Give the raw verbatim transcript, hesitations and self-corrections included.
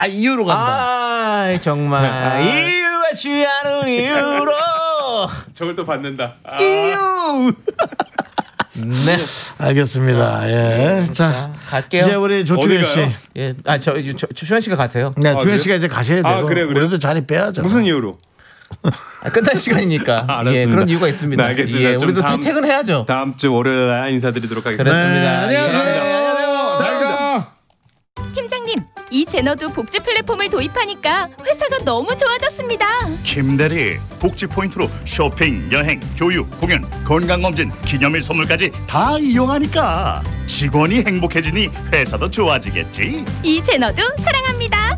아 이유로 간다. 아 정말 아. 이유가 취하는 이유로 저걸 또 받는다. 아. 이유. 네 알겠습니다. 예. 자, 자, 갈게요. 이제 우리 조충현 씨. 어디 예, 아저 주현 씨가 가세요. 네, 아, 주현 그래요? 씨가 이제 가셔야 되고. 아, 그래요, 그래요? 우리도 자리 빼야죠. 무슨 이유로? 아, 끝날 시간이니까. 아, 알았습니다. 예, 그런 이유가 있습니다. 네, 알겠습니다. 예, 좀 우리도 다음- 퇴근해야죠. 다음 주 월요일에 인사드리도록 하겠습니다. 그렇습니다. 네, 안녕하세요. 예. 안녕하세요. 잘 가. 팀장님, 이 제너도 복지 플랫폼을 도입하니까 회사가 너무 좋아졌습니다. 김대리 복지 포인트로 쇼핑, 여행, 교육, 공연, 건강검진, 기념일 선물까지 다 이용하니까 직원이 행복해지니 회사도 좋아지겠지. 이 제너도 사랑합니다.